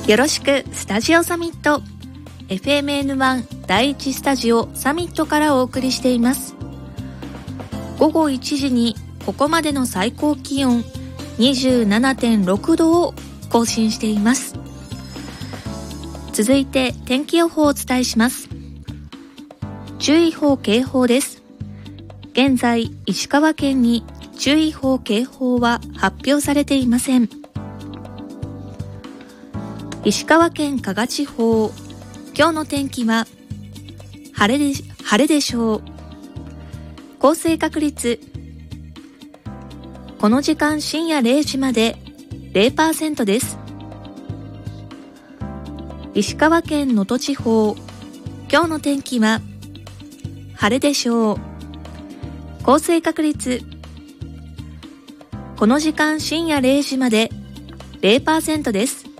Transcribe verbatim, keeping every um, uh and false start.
よろしくスタジオサミット エフエムエヌワン 第一スタジオサミットからお送りしています。ごごいちじにここまでの最高気温 にじゅうななてんろく 度を更新しています。続いて天気予報をお伝えします。注意報警報です。現在石川県に注意報警報は発表されていません。石川県加賀地方、今日の天気は晴れで、晴れでしょう。降水確率、この時間深夜れいじまで ゼロパーセント です。石川県能登地方、今日の天気は晴れでしょう。降水確率、この時間深夜れいじまで ゼロパーセント です。